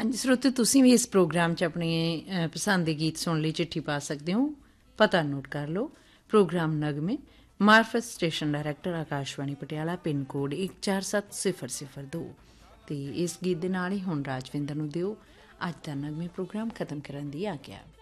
ਹਾਂਜੀ ਸਰੋਤੇ, ਤੁਸੀਂ ਵੀ ਇਸ ਪ੍ਰੋਗਰਾਮ 'ਚ ਆਪਣੇ ਪਸੰਦ ਦੇ ਗੀਤ ਸੁਣਨ ਲਈ ਚਿੱਠੀ ਪਾ ਸਕਦੇ ਹੋ। ਪਤਾ ਨੋਟ ਕਰ ਲਓ, programme ਨਗਮੇ, ਮਾਰਫਤ station director Akashvani Patiala, pin code 147002। ਅਤੇ ਇਸ ਗੀਤ ਦੇ ਨਾਲ ਹੀ ਹੁਣ ਰਾਜਵਿੰਦਰ ਨੂੰ ਦਿਓ ਅੱਜ ਦਾ ਨਗਮੇ ਪ੍ਰੋਗਰਾਮ ਖਤਮ ਕਰਨ ਦੀ ਆਗਿਆ।